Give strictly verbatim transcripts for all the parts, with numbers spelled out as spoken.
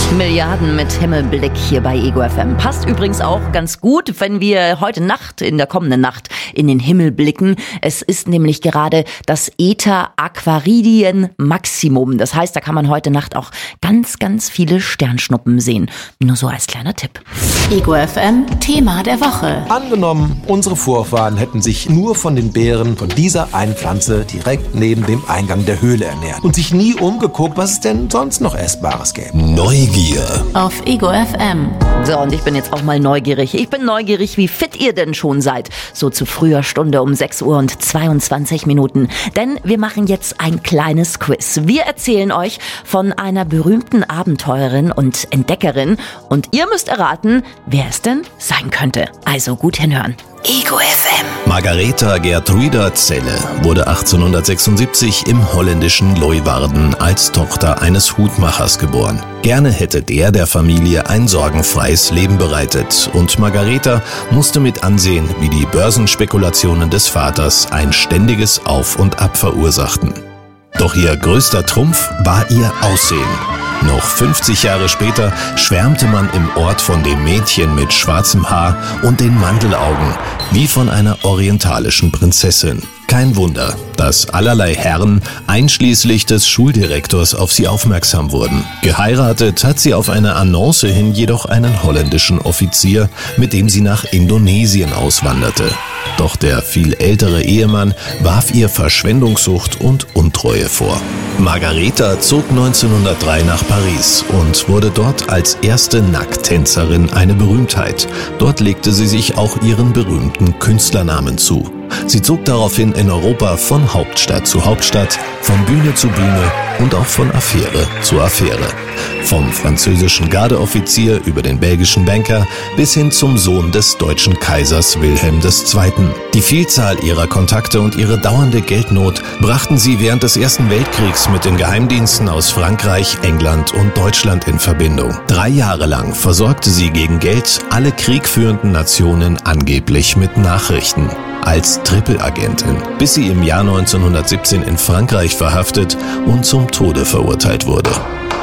Milliarden mit Himmelblick hier bei Ego F M. Passt übrigens auch ganz gut, wenn wir heute Nacht, in der kommenden Nacht, in den Himmel blicken. Es ist nämlich gerade das Eta Aquaridien Maximum. Das heißt, da kann man heute Nacht auch ganz, ganz viele Sternschnuppen sehen. Nur so als kleiner Tipp. Ego F M, Thema der Woche. Angenommen, unsere Vorfahren hätten sich nur von den Beeren von dieser einen Pflanze direkt neben dem Eingang der Höhle ernährt und sich nie umgeguckt, was es denn sonst noch Essbares gäbe. Neugier. Auf Ego F M. So, und ich bin jetzt auch mal neugierig. Ich bin neugierig, wie fit ihr denn schon seid. So zu früher Stunde um sechs Uhr und zweiundzwanzig Minuten. Denn wir machen jetzt ein kleines Quiz. Wir erzählen euch von einer berühmten Abenteurerin und Entdeckerin. Und ihr müsst erraten, wer es denn sein könnte. Also gut hinhören. Ego F M. Margaretha Gertruida Zelle wurde achtzehnhundertsechsundsiebzig im holländischen Leeuwarden als Tochter eines Hutmachers geboren. Gerne hätte der der Familie ein sorgenfreies Leben bereitet und Margaretha musste mit ansehen, wie die Börsenspekulationen des Vaters ein ständiges Auf und Ab verursachten. Doch ihr größter Trumpf war ihr Aussehen. Noch fünfzig Jahre später schwärmte man im Ort von dem Mädchen mit schwarzem Haar und den Mandelaugen, wie von einer orientalischen Prinzessin. Kein Wunder, dass allerlei Herren, einschließlich des Schuldirektors, auf sie aufmerksam wurden. Geheiratet hat sie auf eine Annonce hin jedoch einen holländischen Offizier, mit dem sie nach Indonesien auswanderte. Doch der viel ältere Ehemann warf ihr Verschwendungssucht und Untreue vor. Margaretha zog neunzehnhundertdrei nach Paris und wurde dort als erste Nackttänzerin eine Berühmtheit. Dort legte sie sich auch ihren berühmten Künstlernamen zu. Sie zog daraufhin in Europa von Hauptstadt zu Hauptstadt, von Bühne zu Bühne und auch von Affäre zu Affäre. Vom französischen Gardeoffizier über den belgischen Banker bis hin zum Sohn des deutschen Kaisers Wilhelm der Zweite. Die Vielzahl ihrer Kontakte und ihre dauernde Geldnot brachten sie während des Ersten Weltkriegs mit den Geheimdiensten aus Frankreich, England und Deutschland in Verbindung. Drei Jahre lang versorgte sie gegen Geld alle kriegführenden Nationen angeblich mit Nachrichten. Als Trippelagentin, bis sie im Jahr neunzehnhundertsiebzehn in Frankreich verhaftet und zum Tode verurteilt wurde.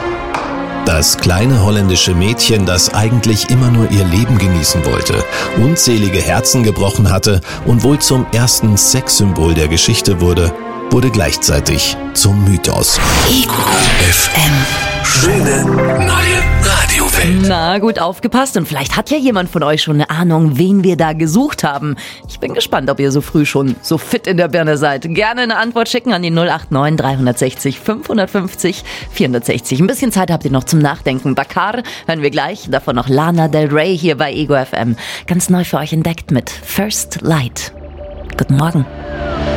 Das kleine holländische Mädchen, das eigentlich immer nur ihr Leben genießen wollte, unzählige Herzen gebrochen hatte und wohl zum ersten Sexsymbol der Geschichte wurde, wurde gleichzeitig zum Mythos. Ego F M. Schöne neue Radiowelt. Na, gut aufgepasst. Und vielleicht hat ja jemand von euch schon eine Ahnung, wen wir da gesucht haben. Ich bin gespannt, ob ihr so früh schon so fit in der Birne seid. Gerne eine Antwort schicken an die null acht neun drei sechs null fünf fünf null vier sechs null. Ein bisschen Zeit habt ihr noch zum Nachdenken. Dakar hören wir gleich. Davon noch Lana Del Rey hier bei Ego F M. Ganz neu für euch entdeckt mit First Light. Guten Morgen.